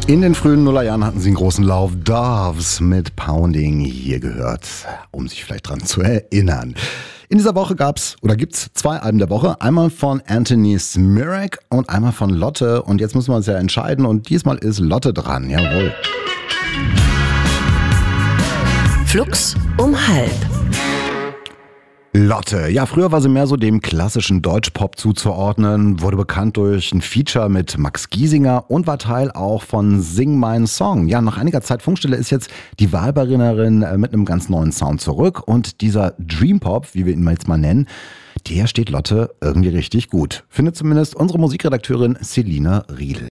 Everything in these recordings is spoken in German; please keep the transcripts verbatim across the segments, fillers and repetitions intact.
In den frühen Nullerjahren hatten sie einen großen Lauf. Doves mit Pounding hier gehört, um sich vielleicht dran zu erinnern. In dieser Woche gab's oder gibt's zwei Alben der Woche. Einmal von Anthony Smirek und einmal von Lotte. Und jetzt müssen wir uns ja entscheiden und diesmal ist Lotte dran. Jawohl. Flux um halb. Lotte. Ja, früher war sie mehr so dem klassischen Deutschpop zuzuordnen, wurde bekannt durch ein Feature mit Max Giesinger und war Teil auch von Sing Mein Song. Ja, nach einiger Zeit Funkstille ist jetzt die Wahlberlinerin mit einem ganz neuen Sound zurück und dieser Dreampop, wie wir ihn jetzt mal nennen, der steht Lotte irgendwie richtig gut. Findet zumindest unsere Musikredakteurin Selina Riedel.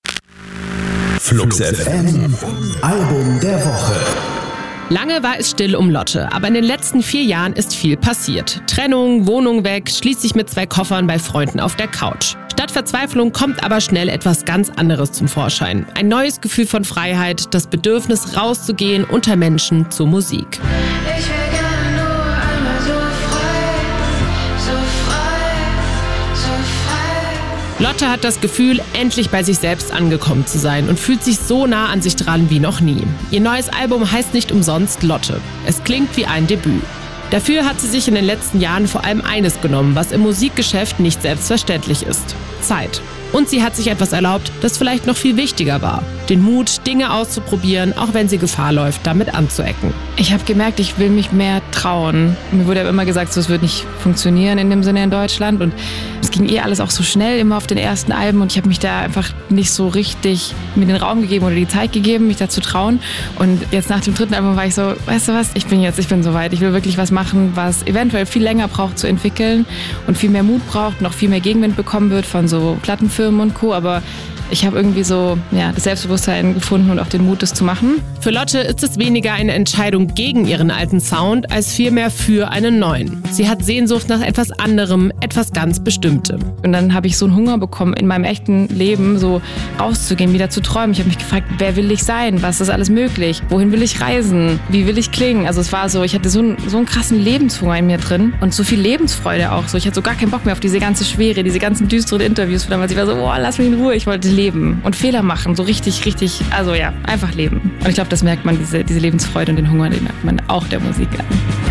Flux F M, Album der Woche. Lange war es still um Lotte, aber in den letzten vier Jahren ist viel passiert. Trennung, Wohnung weg, schließlich mit zwei Koffern bei Freunden auf der Couch. Statt Verzweiflung kommt aber schnell etwas ganz anderes zum Vorschein. Ein neues Gefühl von Freiheit, das Bedürfnis rauszugehen unter Menschen zur Musik. Ich will gerne nur einmal so frei, so frei, so frei. Lotte hat das Gefühl, endlich bei sich selbst angekommen zu sein und fühlt sich so nah an sich dran wie noch nie. Ihr neues Album heißt nicht umsonst Lotte. Es klingt wie ein Debüt. Dafür hat sie sich in den letzten Jahren vor allem eines genommen, was im Musikgeschäft nicht selbstverständlich ist: Zeit. Und sie hat sich etwas erlaubt, das vielleicht noch viel wichtiger war: den Mut, Dinge auszuprobieren, auch wenn sie Gefahr läuft, damit anzuecken. Ich habe gemerkt, ich will mich mehr trauen. Mir wurde ja immer gesagt, so, es wird nicht funktionieren in dem Sinne in Deutschland. Und es ging eh alles auch so schnell, immer auf den ersten Alben. Und ich habe mich da einfach nicht so richtig mir den Raum gegeben oder die Zeit gegeben, mich da zu trauen. Und jetzt nach dem dritten Album war ich so, weißt du was, ich bin jetzt, ich bin soweit. Ich will wirklich was machen, was eventuell viel länger braucht zu entwickeln und viel mehr Mut braucht, noch viel mehr Gegenwind bekommen wird von so Plattenfirmen und Co., aber ich habe irgendwie so ja, das Selbstbewusstsein gefunden und auch den Mut, das zu machen. Für Lotte ist es weniger eine Entscheidung gegen ihren alten Sound, als vielmehr für einen neuen. Sie hat Sehnsucht nach etwas anderem, etwas ganz Bestimmtem. Und dann habe ich so einen Hunger bekommen, in meinem echten Leben so rauszugehen, wieder zu träumen. Ich habe mich gefragt, wer will ich sein? Was ist alles möglich? Wohin will ich reisen? Wie will ich klingen? Also es war so, ich hatte so einen, so einen krassen Lebenshunger in mir drin und so viel Lebensfreude auch. So, ich hatte so gar keinen Bock mehr auf diese ganze Schwere, diese ganzen düsteren Interviews von damals. Ich war so, oh, lass mich in Ruhe. Ich wollte leben und Fehler machen, so richtig, richtig, also ja, einfach leben. Und ich glaube, das merkt man, diese, diese Lebensfreude und den Hunger, den merkt man auch der Musik an.